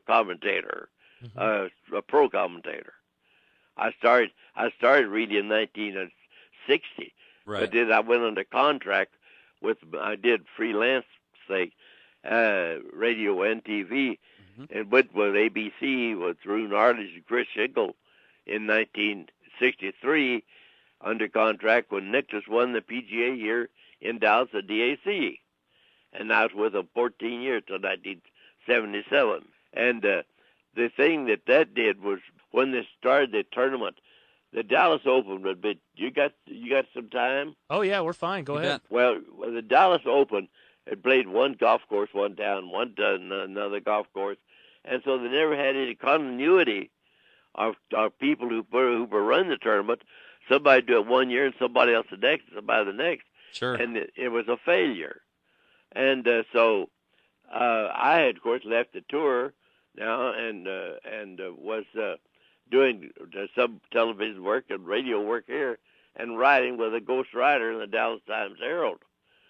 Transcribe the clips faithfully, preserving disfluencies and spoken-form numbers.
commentator, mm-hmm. uh, a pro commentator. I started I started reading in nineteen sixty, right. but then I went under contract with I did freelance thing, uh, radio and T V, mm-hmm. and went with A B C with Roone Arledge and Chris Schenkel in nineteen sixty-three under contract when Nicklaus won the P G A here in Dallas at D A C, and I was with them fourteen years till nineteen seventy-seven. And uh, the thing that that did was when they started the tournament, the Dallas Open would be. You got you got some time? Oh yeah, we're fine. Go you ahead. Bet. Well, the Dallas Open had played one golf course one town, one done another golf course, and so they never had any continuity of, of people who who were run the tournament. Somebody do it one year and somebody else the next, somebody the next. Sure. And it, it was a failure. And uh, so uh, I had, of course, left the tour now and uh, and uh, was uh, doing uh, some television work and radio work here and writing with a ghost writer in the Dallas Times Herald.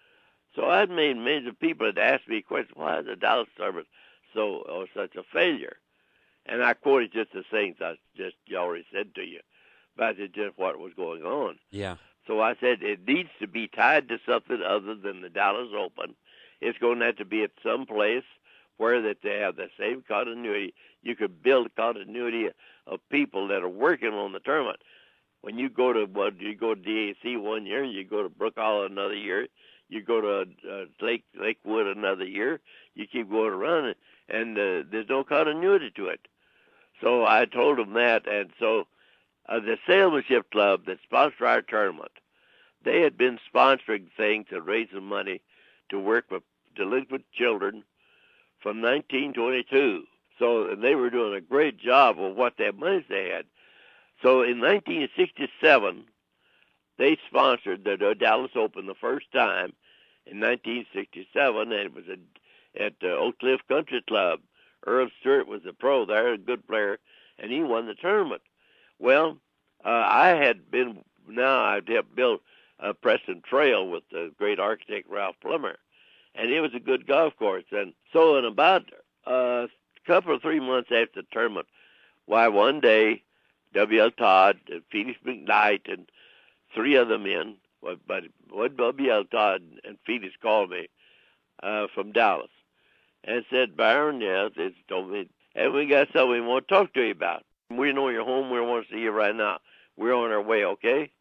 So I'd made millions of people had asked me questions, why is the Dallas tournament so or such a failure? And I quoted just the things I just already said to you about just what was going on. Yeah. So I said it needs to be tied to something other than the Dallas Open. It's going to have to be at some place where that they have the same continuity. You could build a continuity of people that are working on the tournament. When you go to well, you go to D A C one year, you go to Brook Hollow another year, you go to uh, Lake Lakewood another year, you keep going around, and uh, there's no continuity to it. So I told them that, and so uh, the Salesmanship Club that sponsored our tournament, they had been sponsoring things and raising money to work with delinquent children from nineteen twenty-two. So and they were doing a great job of what their money they had. So in nineteen sixty-seven, they sponsored the Dallas Open the first time in nineteen sixty-seven, and it was at, at uh, Oak Cliff Country Club. Earl Stewart was the pro there, a good player, and he won the tournament. Well, uh, I had been, now I'd helped build uh, Preston Trail with the great architect Ralph Plummer, and it was a good golf course. And so in about uh, a couple or three months after the tournament, why one day, W L. Todd and Felix McKnight and three other men, but one W L. Todd and Felix called me uh, from Dallas and said, Byron, yes, it's told me, and we got something we want to talk to you about. We know you're home. We want to see you right now. We're on our way, okay?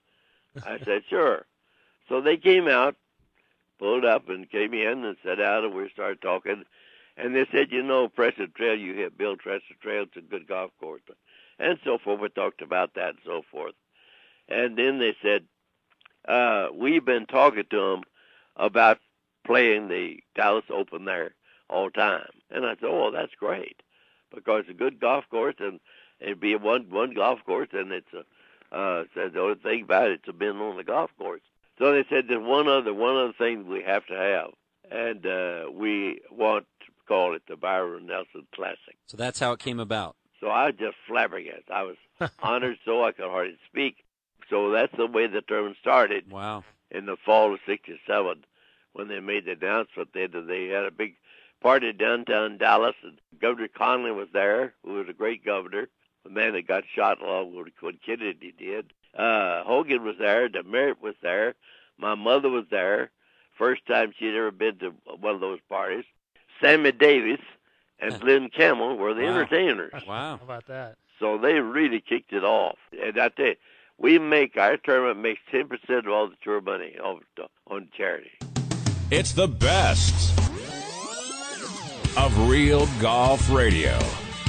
I said, sure. So they came out, pulled up, and came in and sat down, and we started talking. And they said, you know, Preston Trail, you hit Bill Preston Trail. It's a good golf course. And so forth. We talked about that and so forth. And then they said, uh, we've been talking to them about playing the Dallas Open there all the time. And I said, oh, that's great, because it's a good golf course, and it'd be a one one golf course, and it's a uh, said the only thing about it, it's a been on the golf course. So they said there's one other one other thing we have to have, and uh, we want to call it the Byron Nelson Classic. So that's how it came about. So I was just flabbergasted. I was honored so I could hardly speak. So that's the way the tournament started. Wow. In the fall of sixty-seven, when they made the announcement, they they had a big party downtown Dallas, and Governor Connolly was there, who was a great governor, the man that got shot along with what Kennedy did. Uh, Hogan was there, DeMeritt was there, my mother was there, first time she'd ever been to one of those parties. Sammy Davis and Glenn Campbell were the Wow. entertainers. Wow. How about that? So they really kicked it off. And I tell you, we make, our tournament makes ten percent of all the tour money on, on charity. It's the best of Real Golf Radio.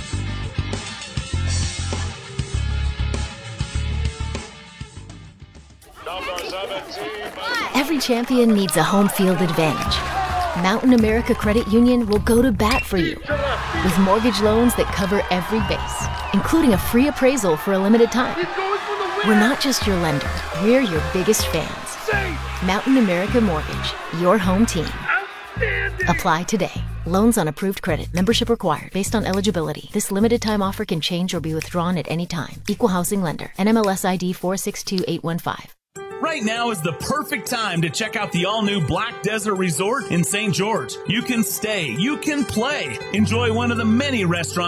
Every champion needs a home field advantage. Mountain America Credit Union will go to bat for you with mortgage loans that cover every base, including a free appraisal for a limited time. We're not just your lender, we're your biggest fans. Mountain America Mortgage, your home team. Apply today. Loans on approved credit. Membership required based on eligibility. This limited time offer can change or be withdrawn at any time. Equal housing lender. N M L S I D four six two eight one five. Right now is the perfect time to check out the all-new Black Desert Resort in Saint George. You can stay, you can play, enjoy one of the many restaurants